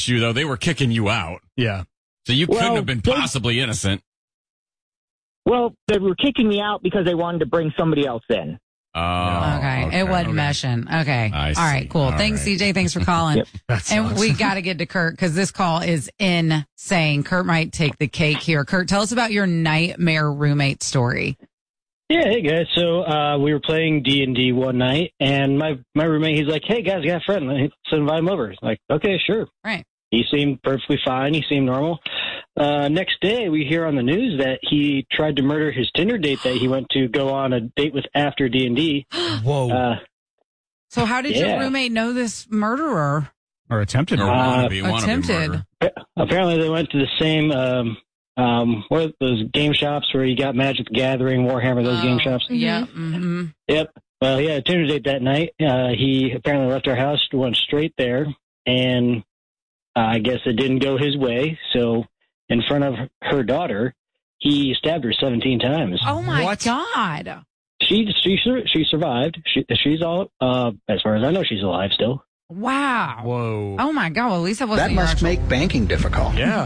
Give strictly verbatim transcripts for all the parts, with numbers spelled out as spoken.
you, though. They were kicking you out. Yeah. So you couldn't Well, have been they- possibly innocent. Well, they were kicking me out because they wanted to bring somebody else in. Oh, okay. It wasn't okay. meshing. Okay. I All see. right, cool. All Thanks, right. C J. Thanks for calling. Yep. That And sucks. we got to get to Kurt because this call is insane. Kurt might take the cake here. Kurt, tell us about your nightmare roommate story. Yeah, hey guys. So uh, we were playing D and D one night, and my my roommate, he's like, "Hey guys, I got a friend. Let's invite him over." Like, okay, sure. Right. He seemed perfectly fine. He seemed normal. Uh, next day, we hear on the news that he tried to murder his Tinder date that he went to go on a date with after D and D. Whoa. Uh, So how did Yeah. your roommate know this murderer? or attempted Or murder. wanna be, wanna be Attempted. murder. apparently, they went to the same um, um, what are those game shops where you got Magic the Gathering, Warhammer, those game Oh, shops. Yeah. Mm-hmm. Yep. Well, he had a Tinder date that night. Uh, he apparently left our house, went straight there, and uh, I guess it didn't go his way. So, in front of her daughter, he stabbed her seventeen times. Oh my What? God. She she sur- she survived. She she's all uh, as far as I know, she's alive still. Wow. Whoa. Oh my God. Well, at least that wasn't That your must actual- make banking difficult. Yeah.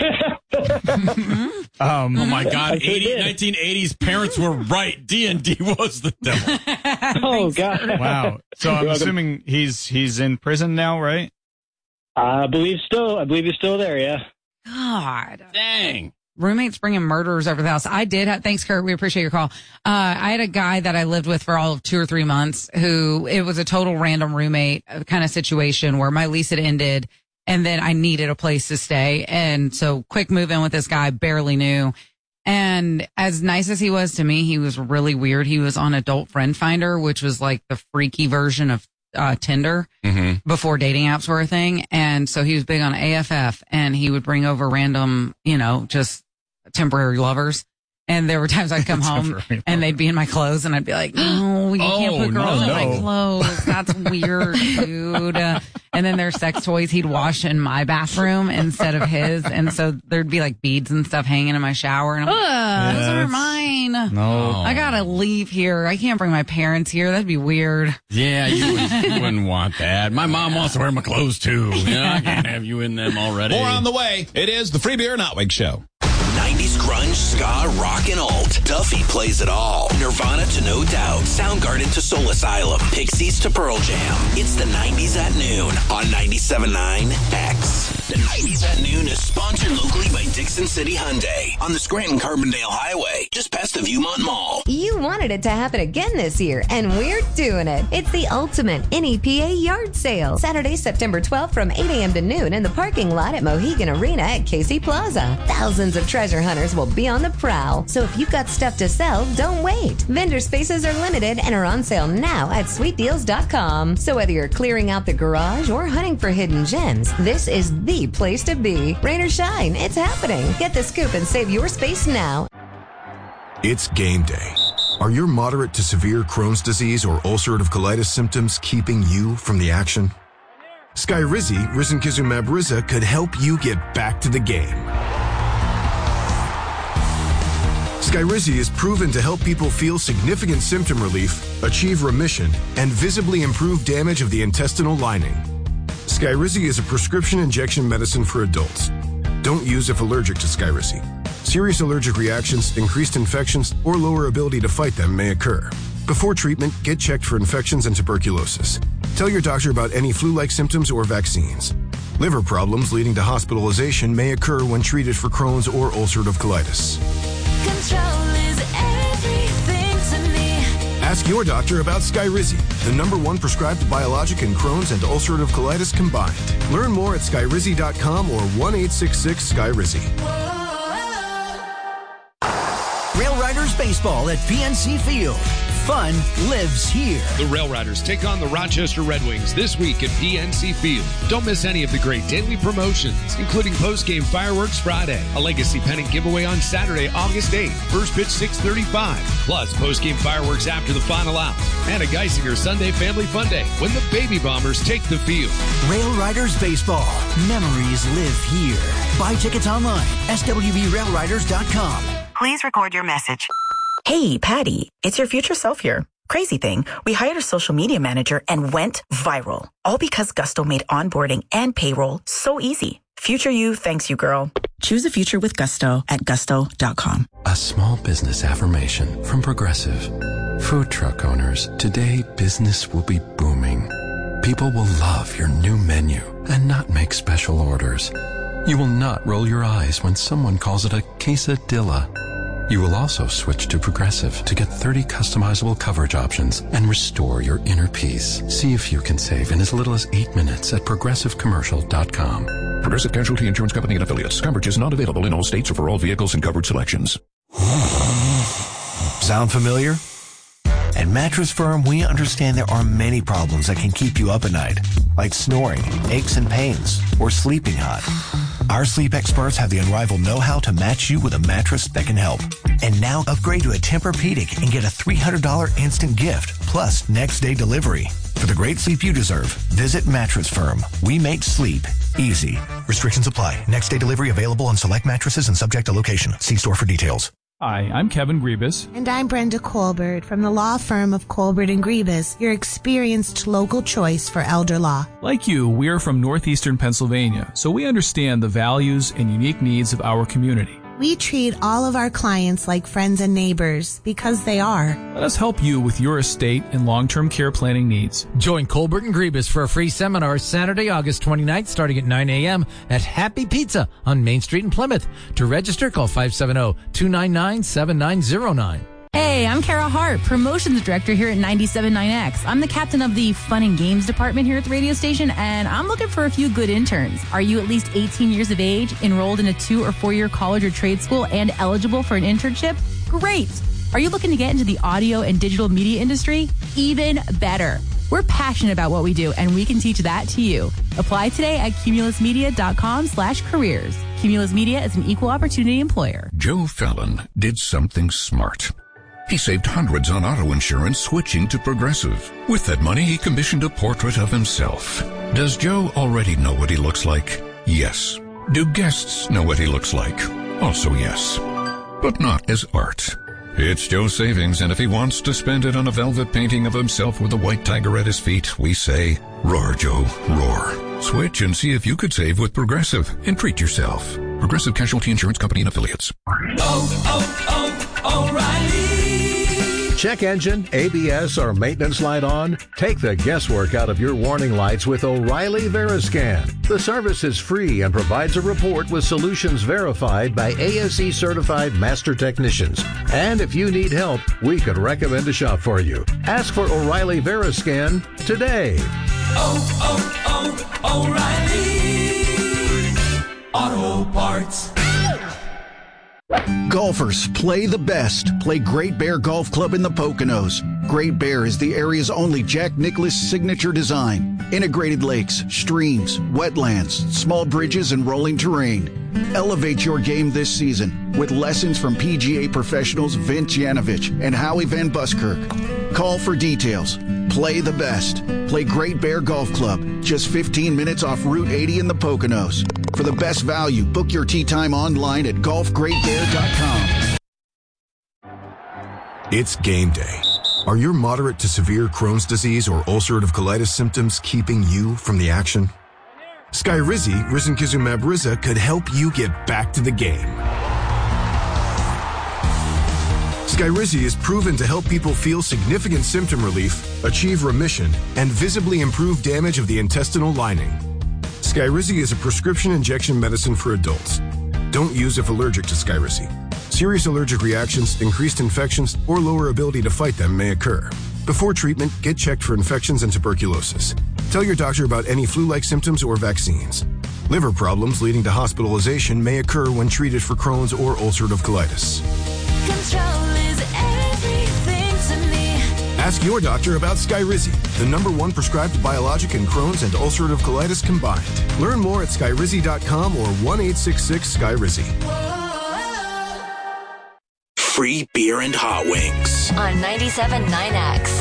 um, Oh, my God. I sure eighty, did. nineteen eighties parents were right. D and D was the devil. Oh God! wow. So I'm You're welcome. assuming he's he's in prison now, right? I believe still. I believe he's still there. Yeah. God. Dang. Roommates bringing murderers over the house. I did have, thanks, Kurt. We appreciate your call. Uh, I had a guy that I lived with for all of two or three months who it was a total random roommate kind of situation where my lease had ended and then I needed a place to stay. And so quick move in with this guy, barely knew. And as nice as he was to me, he was really weird. He was on Adult Friend Finder, which was like the freaky version of uh, Tinder Mm-hmm. before dating apps were a thing. And so he was big on A F F and he would bring over random, you know, just temporary lovers. And there were times I'd come home Temporary and they'd be in my clothes and I'd be like, no, you can't Oh, put girls no, in my no. clothes. That's weird, dude. Uh, and then there's sex toys he'd wash in my bathroom instead of his. And so there'd be like beads and stuff hanging in my shower. And I'm like, ugh, those are Yes. mine. No. I gotta leave here. I can't bring my parents here. That'd be weird. Yeah, you, would, you wouldn't want that. My mom wants to wear my clothes, too. Yeah, I can't have you in them already. More on the way. It is the Free Beer and Outwig Show. nineties grunge, ska, rock, and alt. Duffy plays it all. Nirvana to No Doubt. Soundgarden to Soul Asylum. Pixies to Pearl Jam. It's the nineties at noon on ninety-seven point nine X. The nineties at noon is sponsored locally by Dixon City Hyundai on the Scranton Carbondale Highway, just past the Viewmont Mall. You wanted it to happen again this year, and we're doing it. It's the ultimate N E P A yard sale. Saturday, September twelfth from eight a.m. to noon in the parking lot at Mohegan Arena at Casey Plaza. Thousands of treasure hunters will be on the prowl. So if you've got stuff to sell, don't wait. Vendor spaces are limited and are on sale now at sweet deals dot com. So whether you're clearing out the garage or hunting for hidden gems, this is the place to be. Rain or shine, it's happening. Get the scoop and save your space now. It's game day. Are your moderate to severe Crohn's disease or ulcerative colitis symptoms keeping you from the action? Skyrizi, risankizumab Riza, could help you get back to the game. Skyrizi is proven to help people feel significant symptom relief, achieve remission, and visibly improve damage of the intestinal lining. Skyrizi is a prescription injection medicine for adults. Don't use if allergic to Skyrizi. Serious allergic reactions, increased infections, or lower ability to fight them may occur. Before treatment, get checked for infections and tuberculosis. Tell your doctor about any flu-like symptoms or vaccines. Liver problems leading to hospitalization may occur when treated for Crohn's or ulcerative colitis. Control is everything to me. Ask your doctor about Skyrizi, the number one prescribed biologic in Crohn's and ulcerative colitis combined. Learn more at skyrizi dot com or one eight six six Skyrizi. Rail Riders Baseball at P N C Field. Fun lives here. The Rail Riders take on the Rochester Red Wings this week at P N C Field. Don't miss any of the great daily promotions, including post-game fireworks Friday, a legacy pennant giveaway on Saturday, August eighth, first pitch six thirty-five, plus post-game fireworks after the final out, and a Geisinger Sunday Family Fun Day when the Baby Bombers take the field. Rail Riders Baseball. Memories live here. Buy tickets online. S W B rail riders dot com. Please record your message. Hey, Patty, it's your future self here. Crazy thing, we hired a social media manager and went viral. All because Gusto made onboarding and payroll so easy. Future you thanks you, girl. Choose a future with Gusto at gusto dot com. A small business affirmation from Progressive. Food truck owners, today business will be booming. People will love your new menu and not make special orders. You will not roll your eyes when someone calls it a quesadilla. You will also switch to Progressive to get thirty customizable coverage options and restore your inner peace. See if you can save in as little as eight minutes at progressive commercial dot com. Progressive Casualty Insurance Company and Affiliates. Coverage is not available in all states or for all vehicles and coverage selections. Sound familiar? At Mattress Firm, we understand there are many problems that can keep you up at night, like snoring, aches and pains, or sleeping hot. Our sleep experts have the unrivaled know-how to match you with a mattress that can help. And now upgrade to a Tempur-Pedic and get a three hundred dollars instant gift, plus next-day delivery. For the great sleep you deserve, visit Mattress Firm. We make sleep easy. Restrictions apply. Next-day delivery available on select mattresses and subject to location. See store for details. Hi, I'm Kevin Griebus. And I'm Brenda Colbert from the law firm of Colbert and Griebus, your experienced local choice for elder law. Like you, we are from northeastern Pennsylvania, so we understand the values and unique needs of our community. We treat all of our clients like friends and neighbors because they are. Let us help you with your estate and long-term care planning needs. Join Colbert and Griebus for a free seminar Saturday, August twenty-ninth, starting at nine a.m. at Happy Pizza on Main Street in Plymouth. To register, call five seven zero, two nine nine, seven nine zero nine. Hey, I'm Kara Hart, Promotions Director here at ninety-seven point nine X. I'm the captain of the Fun and Games department here at the radio station, and I'm looking for a few good interns. Are you at least eighteen years of age, enrolled in a two- or four-year college or trade school, and eligible for an internship? Great! Are you looking to get into the audio and digital media industry? Even better. We're passionate about what we do, and we can teach that to you. Apply today at cumulusmedia.com slash careers. Cumulus Media is an equal opportunity employer. Joe Fallon did something smart. He saved hundreds on auto insurance switching to Progressive. With that money, he commissioned a portrait of himself. Does Joe already know what he looks like? Yes. Do guests know what he looks like? Also yes. But not as art. It's Joe's savings, and if he wants to spend it on a velvet painting of himself with a white tiger at his feet, we say, roar, Joe, roar. Switch and see if you could save with Progressive and treat yourself. Progressive Casualty Insurance Company and Affiliates. Oh, oh, O'Reilly. Check engine, A B S, or maintenance light on? Take the guesswork out of your warning lights with O'Reilly Veriscan. The service is free and provides a report with solutions verified by A S E certified master technicians. And if you need help, we could recommend a shop for you. Ask for O'Reilly Veriscan today. Oh, oh, oh, O'Reilly Auto Parts. Golfers, play the best. Play Great Bear Golf Club in the Poconos. Great Bear is the area's only Jack Nicklaus signature design. Integrated lakes, streams, wetlands, small bridges, and rolling terrain. Elevate your game this season with lessons from P G A professionals Vince Yanovich and Howie Van Buskirk. Call for details. Play the best. Play Great Bear Golf Club, just fifteen minutes off Route eighty in the Poconos. For the best value, book your tee time online at golf great bear dot com. It's game day. Are your moderate to severe Crohn's disease or ulcerative colitis symptoms keeping you from the action? Skyrizi, risankizumab Riza, could help you get back to the game. Skyrizi is proven to help people feel significant symptom relief, achieve remission, and visibly improve damage of the intestinal lining. Skyrizi is a prescription injection medicine for adults. Don't use if allergic to Skyrizi. Serious allergic reactions, increased infections, or lower ability to fight them may occur. Before treatment, get checked for infections and tuberculosis. Tell your doctor about any flu-like symptoms or vaccines. Liver problems leading to hospitalization may occur when treated for Crohn's or ulcerative colitis. Control is everything to me. Ask your doctor about Skyrizi, the number one prescribed biologic in Crohn's and ulcerative colitis combined. Learn more at skyrizi dot com or one eight six six Skyrizi. Free beer and hot wings. On ninety-seven point nine X.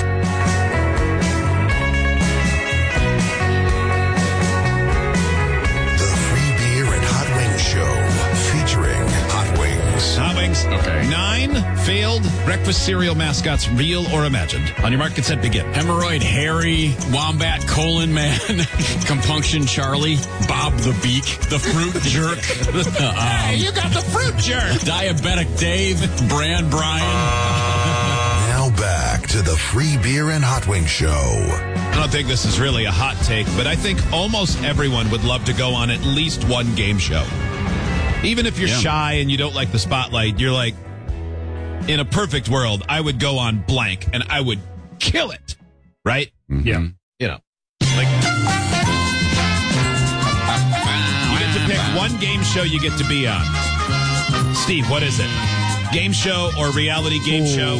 The Free Beer and Hot Wings Show, featuring Hot Wings. Hot Wings Wings. Okay. Nine failed breakfast cereal mascots, real or imagined. On your mark, get set, begin. Hemorrhoid Harry, Wombat Colon Man, Compunction Charlie, Bob the Beak, the Fruit Jerk. um, Hey, you got the Fruit Jerk. Diabetic Dave, Brand Brian. Now back to the Free Beer and Hot Wings Show. I don't think this is really a hot take, but I think almost everyone would love to go on at least one game show. Even if you're Yeah. shy and you don't like the spotlight, you're like, in a perfect world, I would go on blank and I would kill it. Right? Mm-hmm. Yeah. You know, like, you get to pick one game show you get to be on. Steve, what is it? Game show or reality game Ooh. show?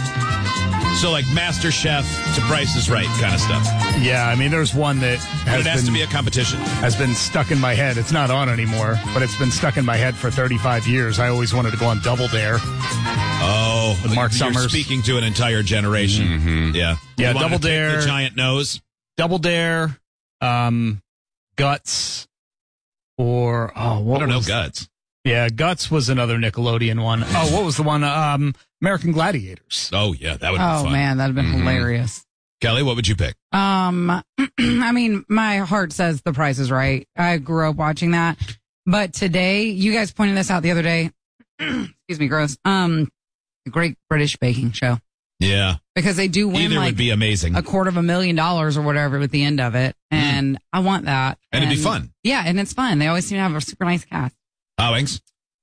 So like Master Chef to Price is Right kind of stuff. Yeah, I mean, there's one that But has it has been, to be a competition. has been stuck in my head. It's not on anymore, but it's been stuck in my head for thirty-five years. I always wanted to go on Double Dare. Oh, With Mark you're Summers. speaking to an entire generation. Mm-hmm. Yeah. Yeah, You wanna Double pick Dare. The giant nose. Double Dare, um, Guts, or, oh, what I don't know, was- Guts. Yeah, Guts was another Nickelodeon one. Oh, what was the one? Um, American Gladiators. Oh, yeah, that would be Oh fun. man, that'd have been Mhm. hilarious. Kelly, what would you pick? Um, I mean, my heart says The Price is Right. I grew up watching that, but today, you guys pointed this out the other day. Excuse me, gross. Um, the Great British Baking Show, Yeah. because they do win Either like would be amazing. a quarter of a million dollars or whatever at the end of it, and I want that. And it'd be fun. Yeah, and it's fun. They always seem to have a super nice cast. Howings?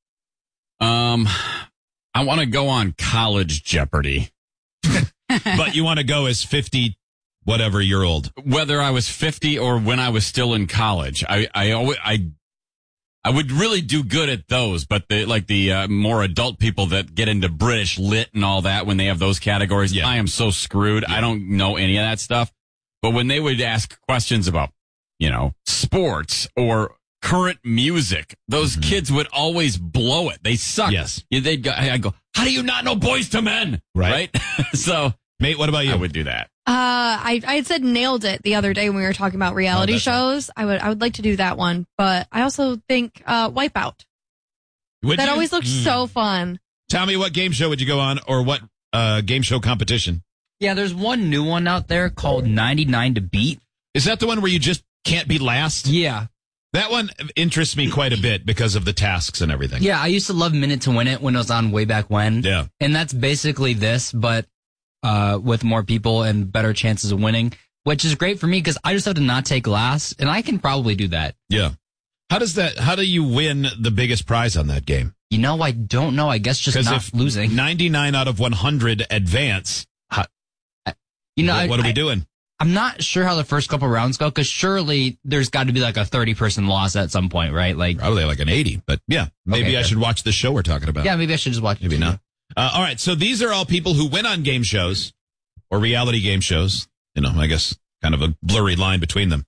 Um, I want to go on College Jeopardy. But you want to go as fifty whatever year old. Whether I was fifty or when I was still in college, I I always, I I would really do good at those. But the like the uh, more adult people that get into British lit and all that, when they have those categories, Yeah. I am so screwed. I don't know any of that stuff. But when they would ask questions about, you know, sports or current music, those kids would always blow it. They suck. Yes. Yeah, they'd go, I go, how do you not know Boys to Men? Right. Right? So, Mate, what about you? I would do that. Uh, I I had said nailed it the other day when we were talking about reality Oh, that's right. shows. I would I would like to do that one, but I also think uh, Wipeout. Would that you? always looked Mm. so fun. Tell me, what game show would you go on, or what uh, game show competition? Yeah, there's one new one out there called ninety-nine to Beat. Is that the one where you just can't be last? Yeah. That one interests me quite a bit because of the tasks and everything. Yeah, I used to love Minute to Win It when it was on way back when. Yeah. And that's basically this, but uh, with more people and better chances of winning, which is great for me because I just have to not take last, and I can probably do that. Yeah. How does that? How do you win the biggest prize on that game? You know, I don't know. I guess just Because not if losing. ninety-nine out of one hundred advance, how, You know, what, I- what are we I- doing? I'm not sure how the first couple rounds go because surely there's got to be like a thirty person loss at some point, right? Like Probably like an eighty, but yeah, maybe Okay, I good. should watch the show we're talking about. yeah, maybe I should just watch. Maybe not. Uh, all right, so these are all people who win on game shows or reality game shows. You know, I guess kind of a blurry line between them.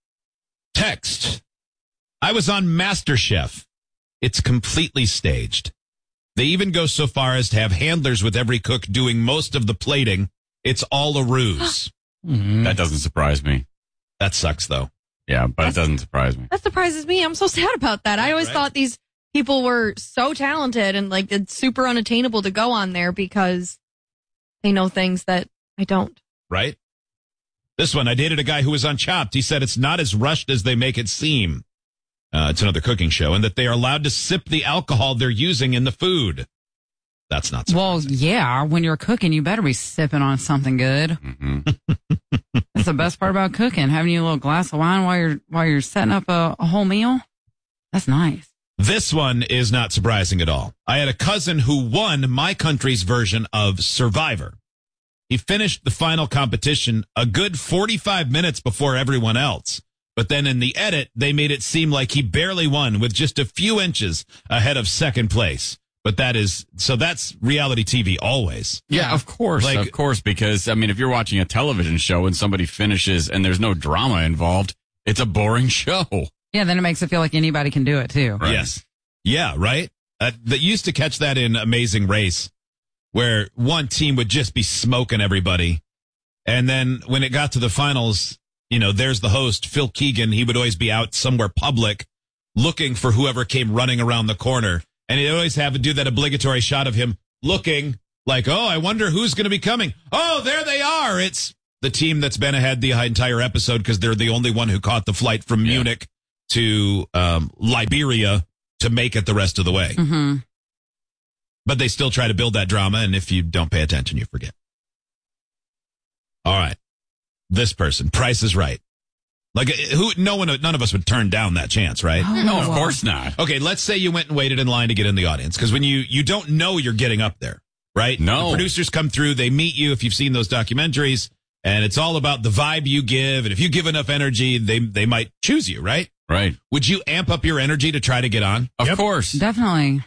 Text. I was on MasterChef. It's completely staged. They even go so far as to have handlers with every cook doing most of the plating. It's all a ruse. That doesn't surprise me. That sucks, though. Yeah, but it doesn't surprise me. That surprises me. I'm so sad about that. I always Right. thought these people were so talented and like it's super unattainable to go on there because they know things that I don't. Right? This one, I dated a guy who was on Chopped. He said it's not as rushed as they make it seem. Uh, it's another cooking show, and that they are allowed to sip the alcohol they're using in the food. That's not surprising. Well, yeah, when you're cooking, you better be sipping on something good. Mm-hmm. That's the best part about cooking, having you a little glass of wine while you're while you're setting up a, a whole meal. That's nice. This one is not surprising at all. I had a cousin who won my country's version of Survivor. He finished the final competition a good forty-five minutes before everyone else. But then in the edit, they made it seem like he barely won with just a few inches ahead of second place. But that is, so that's reality T V always. Yeah, of course, Like- of course, because I mean, if you're watching a television show and somebody finishes and there's no drama involved, it's a boring show. Yeah, then it makes it feel like anybody can do it too. Yes. Yeah, right? Uh, that used to catch that in Amazing Race, where one team would just be smoking everybody. And then when it got to the finals, you know, there's the host, Phil Keegan. He would always be out somewhere public looking for whoever came running around the corner. And he'd always have to do that obligatory shot of him looking like, oh, I wonder who's going to be coming. Oh, there they are. It's the team that's been ahead the entire episode because they're the only one who caught the flight from yeah. Munich to um, Liberia to make it the rest of the way. Mm-hmm. But they still try to build that drama, and if you don't pay attention, you forget. All right. This person, Price is Right. Like, who? No one, none of us would turn down that chance, right? Oh, no, of course not. Okay, let's say you went and waited in line to get in the audience, because when you, you don't know you're getting up there, right? No. The producers come through, they meet you if you've seen those documentaries, and it's all about the vibe you give, and if you give enough energy, they they might choose you, right? Right. Would you amp up your energy to try to get on? Of yep. course. Definitely.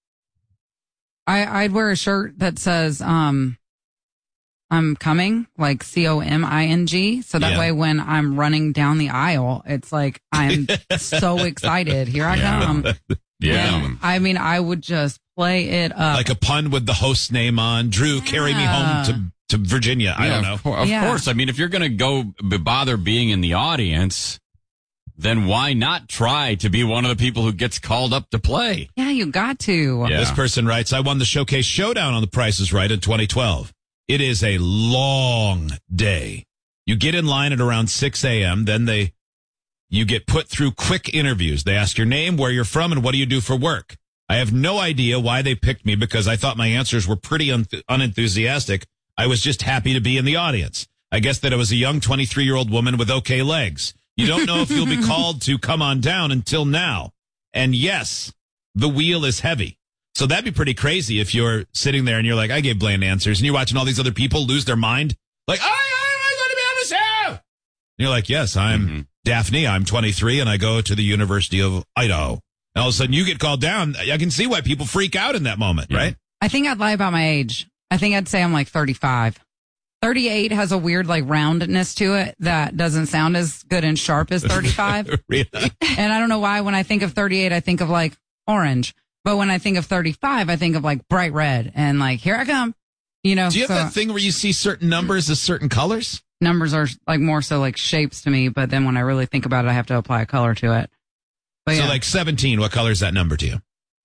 I, I'd wear a shirt that says, um, I'm coming, like C O M I N G. So that Yeah. way when I'm running down the aisle, it's like, I'm so excited. Here I Yeah. come. Yeah. And, I mean, I would just play it up. Like a pun with the host's name on. Drew, carry me home to, to Virginia. I Yeah, don't know. Of, cour- of Yeah. course. I mean, if you're going to go b- bother being in the audience, then why not try to be one of the people who gets called up to play? Yeah, you got to. Yeah. This person writes, I won the Showcase Showdown on The Price is Right in twenty twelve. It is a long day. You get in line at around six a.m., then they, you get put through quick interviews. They ask your name, where you're from, and what do you do for work. I have no idea why they picked me because I thought my answers were pretty un- unenthusiastic. I was just happy to be in the audience. I guess that I was a young twenty-three-year-old woman with okay legs. You don't know if you'll be called to come on down until now. And yes, the wheel is heavy. So that'd be pretty crazy if you're sitting there and you're like, I gave bland answers, and you're watching all these other people lose their mind. Like, oh, am I going to be on the show? And you're like, yes, I'm mm-hmm. Daphne. I'm twenty-three, and I go to the University of Idaho. And all of a sudden you get called down. I can see why people freak out in that moment, Yeah. right? I think I'd lie about my age. I think I'd say I'm like thirty-five. thirty-eight has a weird like roundness to it that doesn't sound as good and sharp as thirty-five. Really? And I don't know why when I think of thirty-eight, I think of like orange. But when I think of thirty-five, I think of like bright red and like, here I come. You know, Do you have so that thing where you see certain numbers as certain colors? numbers are like more so like shapes to me. But then when I really think about it, I have to apply a color to it. But So yeah, like seventeen, what color is that number to you?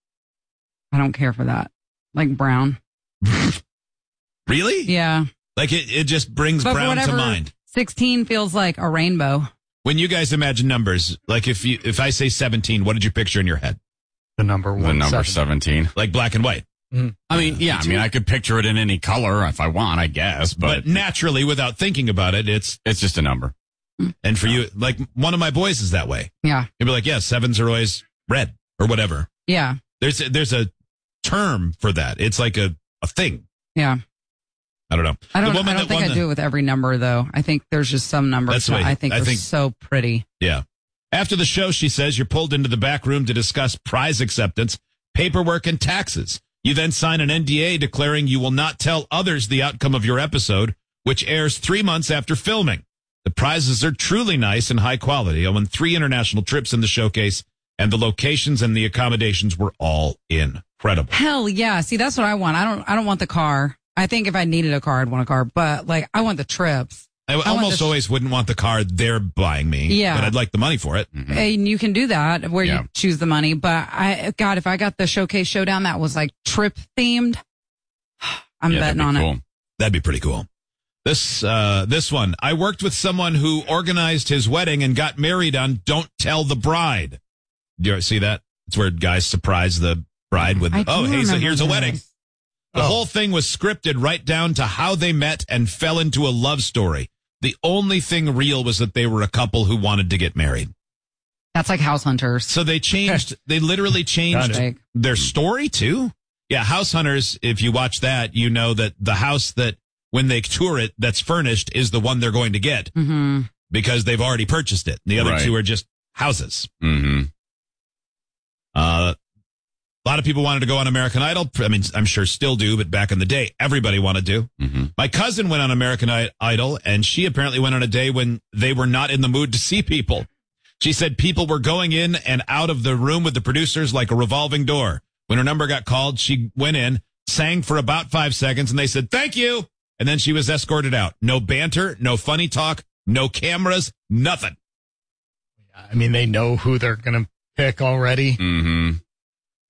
I don't care for that. Like brown. Really? Yeah. Like it, it just brings But for brown whatever, to mind. sixteen feels like a rainbow. When you guys imagine numbers, like if you if I say seventeen, what did you picture in your head? The number one. The number seven. seventeen. Like black and white. I mean, yeah, I mean, I could picture it in any color if I want, I guess, But, but, naturally, without thinking about it, it's it's just a number. and for you, like one of my boys is that way. Yeah. He'd be like, yeah, sevens are always red or whatever. Yeah. There's a, there's a term for that. It's like a, a thing. Yeah. I don't know. I don't, The woman I don't that think won I the- do it with every number, though. I think there's just some numbers That's the that way- I think I are think- so pretty. Yeah. After the show, she says, you're pulled into the back room to discuss prize acceptance, paperwork, and taxes. You then sign an N D A declaring you will not tell others the outcome of your episode, which airs three months after filming. The prizes are truly nice and high quality. I won three international trips in the showcase, and the locations and the accommodations were all incredible. Hell yeah. See, that's what I want. I don't, I don't want the car. I think if I needed a car, I'd want a car, but like, I want the trips. I, want almost the- always wouldn't want the car they're buying me, Yeah. but I'd like the money for it. And you can do that where Yeah. you choose the money. But I, God, if I got the Showcase Showdown that was like trip themed, I'm Yeah, that'd betting be on cool. it. That'd be pretty cool. This uh, this one, I worked with someone who organized his wedding and got married on Don't Tell the Bride. Do you see that? It's where guys surprise the bride with, I do oh, hey, so remember here's a this. wedding. The whole thing was scripted right down to how they met and fell into a love story. The only thing real was that they were a couple who wanted to get married. That's like House Hunters. So they changed, they literally changed Got it. their story too. Yeah, House Hunters, if you watch that, you know that the house that when they tour it that's furnished is the one they're going to get Mm-hmm. because they've already purchased it. The other Right. two are just houses. Mm-hmm. Uh, a lot of people wanted to go on American Idol. I mean, I'm sure still do, but back in the day, everybody wanted to. Mm-hmm. My cousin went on American I- Idol, and she apparently went on a day when they were not in the mood to see people. She said people were going in and out of the room with the producers like a revolving door. When her number got called, she went in, sang for about five seconds, and they said, thank you. And then she was escorted out. No banter, no funny talk, no cameras, nothing. I mean, they know who they're going to pick already. Mm-hmm.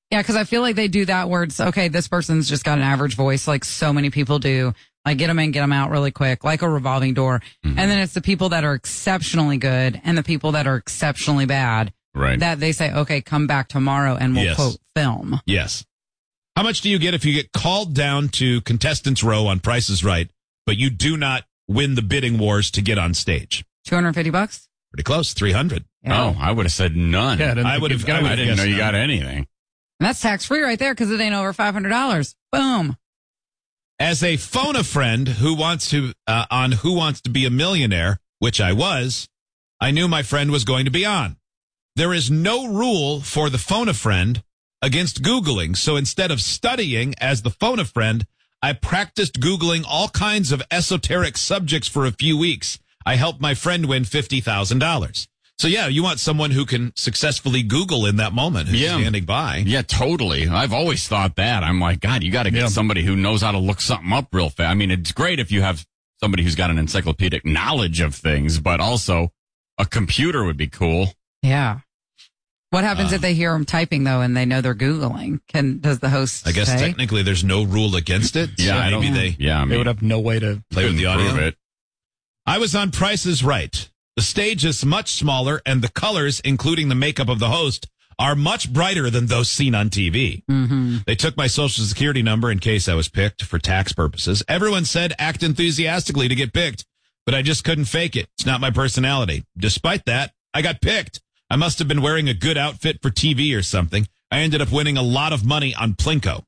Yeah, because I feel like they do that where it's, okay, this person's just got an average voice like so many people do. Like, get them in, get them out really quick, like a revolving door. Mm-hmm. And then it's the people that are exceptionally good and the people that are exceptionally bad. Right. That they say, okay, come back tomorrow and we'll, Yes. quote, film. Yes. How much do you get if you get called down to contestants row on Price is Right, but you do not win the bidding wars to get on stage? two hundred fifty bucks? Pretty close, three hundred. Yeah. Oh, I would have said none. Yeah, I didn't I think would have. you've got I I didn't know you got anything. And that's tax free right there because it ain't over five hundred dollars. Boom. As a phone a friend who wants to uh, on Who Wants to Be a Millionaire, which I was, I knew my friend was going to be on. There is no rule for the phone a friend against Googling. So instead of studying as the phone a friend, I practiced Googling all kinds of esoteric subjects for a few weeks. I helped my friend win fifty thousand dollars. So yeah, you want someone who can successfully Google in that moment, who's Yeah. standing by. Yeah, totally. I've always thought that. I'm like, God, you got to get Yeah. somebody who knows how to look something up real fast. I mean, it's great if you have somebody who's got an encyclopedic knowledge of things, but also a computer would be cool. Yeah. What happens Uh, if they hear them typing though and they know they're Googling? Can does the host I guess say? technically there's no rule against it. Yeah, so I maybe don't- they Yeah, I They mean, would have no way to. play with the couldn't audio. prove it. I was on Price is Right. The stage is much smaller, and the colors, including the makeup of the host, are much brighter than those seen on T V. Mm-hmm. They took my social security number in case I was picked for tax purposes. Everyone said act enthusiastically to get picked, but I just couldn't fake it. It's not my personality. Despite that, I got picked. I must have been wearing a good outfit for T V or something. I ended up winning a lot of money on Plinko.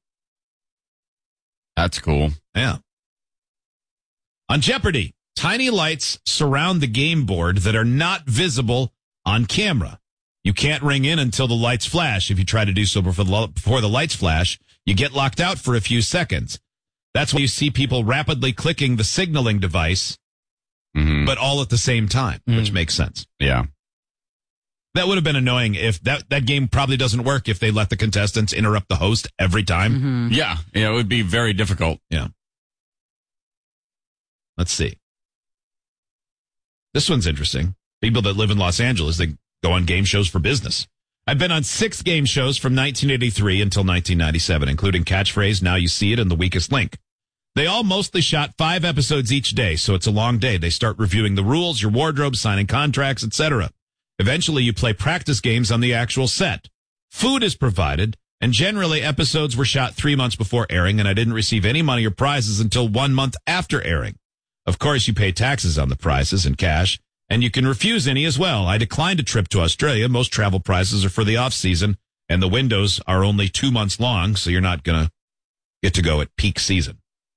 That's cool. Yeah. On Jeopardy, tiny lights surround the game board that are not visible on camera. You can't ring in until the lights flash. If you try to do so before the, before the lights flash, you get locked out for a few seconds. That's why you see people rapidly clicking the signaling device, Mhm. but all at the same time, which Mm. makes sense. Yeah. That would have been annoying if that, that game probably doesn't work if they let the contestants interrupt the host every time. Mm-hmm. Yeah. Yeah. It would be very difficult. Yeah. Let's see. This one's interesting. People that live in Los Angeles, they go on game shows for business. I've been on six game shows from nineteen eighty-three until nineteen ninety-seven, including Catchphrase, Now You See It, and The Weakest Link. They all mostly shot five episodes each day, so it's a long day. They start reviewing the rules, your wardrobe, signing contracts, et cetera. Eventually, you play practice games on the actual set. Food is provided, and generally, episodes were shot three months before airing, and I didn't receive any money or prizes until one month after airing. Of course, you pay taxes on the prizes in cash, and you can refuse any as well. I declined a trip to Australia. Most travel prizes are for the off-season, and the windows are only two months long, so you're not going to get to go at peak season.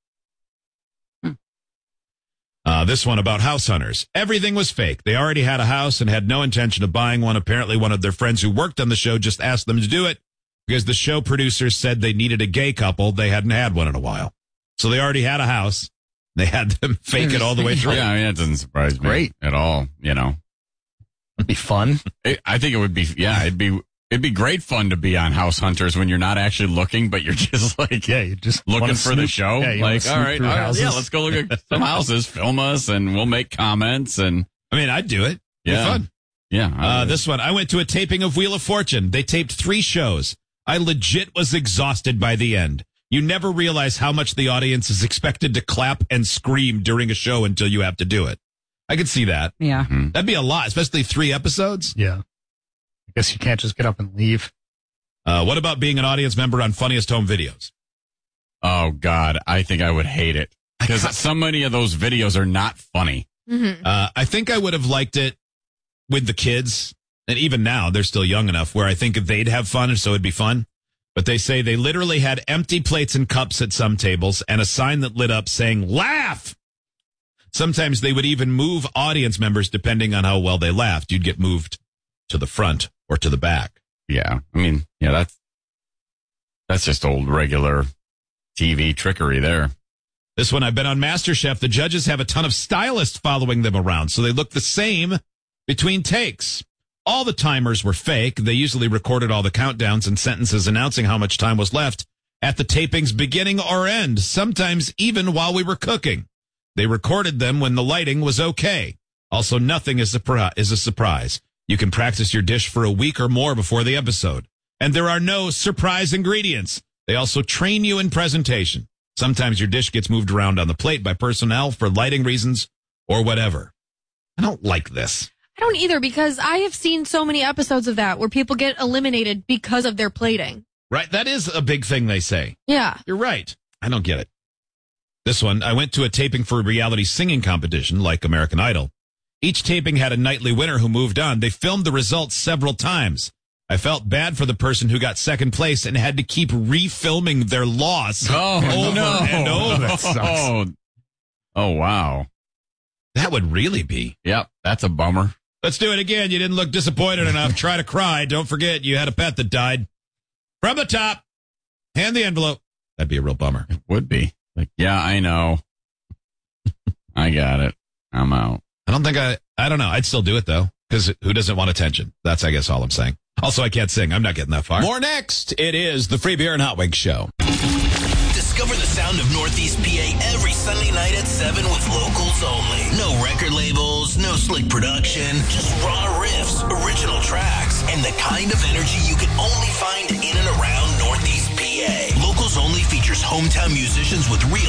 Uh, this one about house hunters. Everything was fake. They already had a house and had no intention of buying one. Apparently, one of their friends who worked on the show just asked them to do it because the show producers said they needed a gay couple. They hadn't had one in a while. So they already had a house. They had them fake it all the way through. Yeah, I mean, that doesn't surprise me Great. at all, you know. It'd be fun. It, I think it would be, yeah, it'd be, it'd be great fun to be on House Hunters when you're not actually looking, but you're just like, Yeah, you just looking wanna for the snoop- show. Yeah, you wanna like, all snoop right, through all right, houses. yeah, let's go look at some houses, film us, and we'll make comments. And I mean, I'd do it. It'd be yeah, fun. yeah. I Uh, would. this one, I went to a taping of Wheel of Fortune. They taped three shows. I legit was exhausted by the end. You never realize how much the audience is expected to clap and scream during a show until you have to do it. I could see that. Yeah. Mhm. That'd be a lot, especially three episodes. Yeah. I guess you can't just get up and leave. Uh, what about being an audience member on Funniest Home Videos? Oh God, I think I would hate it because so many of those videos are not funny. Mm-hmm. Uh, I think I would have liked it with the kids. And even now, they're still young enough where I think they'd have fun, and so it'd be fun. But they say they literally had empty plates and cups at some tables and a sign that lit up saying, laugh! Sometimes they would even move audience members depending on how well they laughed. You'd get moved to the front or to the back. Yeah, I mean, yeah, that's that's just old regular T V trickery there. This one, I've been on MasterChef. The judges have a ton of stylists following them around, so they look the same between takes. All the timers were fake. They usually recorded all the countdowns and sentences announcing how much time was left at the taping's beginning or end, sometimes even while we were cooking. They recorded them when the lighting was okay. Also, nothing is a, is a surprise. You can practice your dish for a week or more before the episode. And there are no surprise ingredients. They also train you in presentation. Sometimes your dish gets moved around on the plate by personnel for lighting reasons or whatever. I don't like this. I don't either, because I have seen so many episodes of that where people get eliminated because of their plating. Right? That is a big thing they say. Yeah. You're right. I don't get it. This one, I went to a taping for a reality singing competition like American Idol. Each taping had a nightly winner who moved on. They filmed the results several times. I felt bad for the person who got second place and had to keep refilming their loss Oh, over no. and over. That sucks. Oh, oh, wow. That would really be. Yep, that's a bummer. Let's do it again. You didn't look disappointed enough. Try to cry. Don't forget you had a pet that died. From the top, hand the envelope. That'd be a real bummer. It would be. Like, yeah, I know. I got it. I'm out. I don't think I, I don't know. I'd still do it though. Because who doesn't want attention? That's, I guess, all I'm saying. Also, I can't sing. I'm not getting that far. More next. It is the Free Beer and Hot Wings Show. Discover the sound of Northeast P A every Sunday night at seven with locals only. No record labels, no slick production, just raw riffs, original tracks, and the kind of energy you can only find in and around Northeast P A. Locals only features hometown musicians with real